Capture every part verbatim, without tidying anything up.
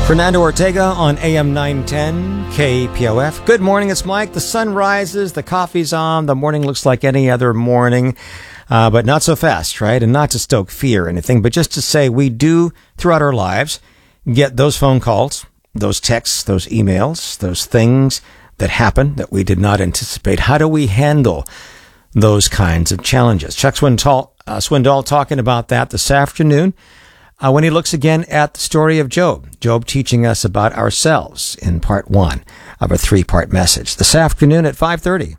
Fernando Ortega on A M nine ten K P O F. Good morning, it's Mike. The sun rises, the coffee's on, the morning looks like any other morning, uh, but not so fast, right? And not to stoke fear or anything, but just to say we do, throughout our lives, get those phone calls, those texts, those emails, those things that happen that we did not anticipate. How do we handle those kinds of challenges? Chuck Swindoll, uh, Swindoll talking about that this afternoon. Uh, when he looks again at the story of Job, Job teaching us about ourselves in part one of a three-part message this afternoon at five thirty.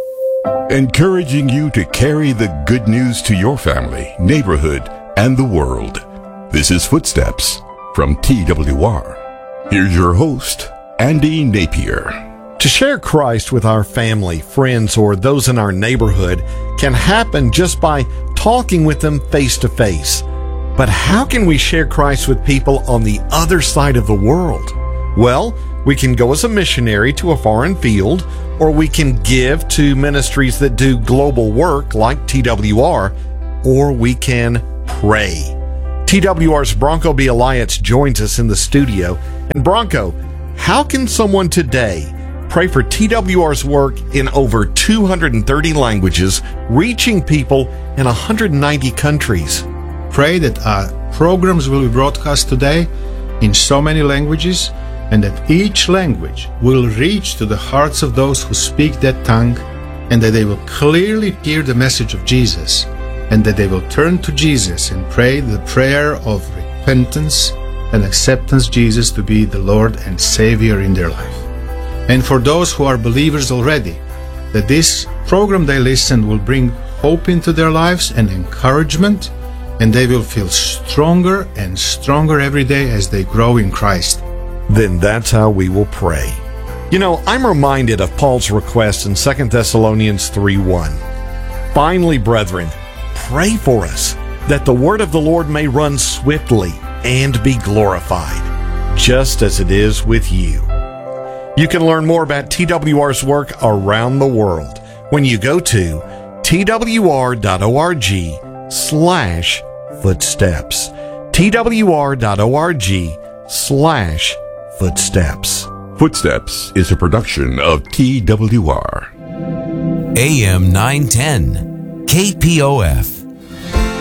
Encouraging you to carry the good news to your family, neighborhood, and the world. This is Footsteps from T W R. Here's your host, Andy Napier. To share Christ with our family, friends, or those in our neighborhood can happen just by talking with them face to face. But how can we share Christ with people on the other side of the world? Well, we can go as a missionary to a foreign field, or we can give to ministries that do global work like T W R, or we can pray. T W R's Bronco B. Elias joins us in the studio. And Bronco, how can someone today pray for T W R's work in over two hundred thirty languages, reaching people in one hundred ninety countries? Pray that our programs will be broadcast today in so many languages, and that each language will reach to the hearts of those who speak that tongue, and that they will clearly hear the message of Jesus, and that they will turn to Jesus and pray the prayer of repentance and acceptance Jesus to be the Lord and Savior in their life. And for those who are believers already, that this program they listen will bring hope into their lives and encouragement, and they will feel stronger and stronger every day as they grow in Christ. Then that's how we will pray. You know, I'm reminded of Paul's request in Second Thessalonians three one. Finally, brethren, pray for us, that the word of the Lord may run swiftly and be glorified, just as it is with you. You can learn more about T W R's work around the world when you go to T W R dot org slash footsteps. T W R dot org slash footsteps. Footsteps is a production of T W R. A M nine ten K P O F.